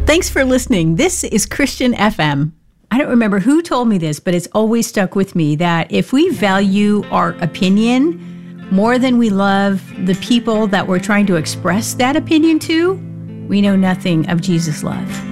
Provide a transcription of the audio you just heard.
Thanks for listening. This is Christian FM. I don't remember who told me this, but it's always stuck with me that if we value our opinion more than we love the people that we're trying to express that opinion to, we know nothing of Jesus' love.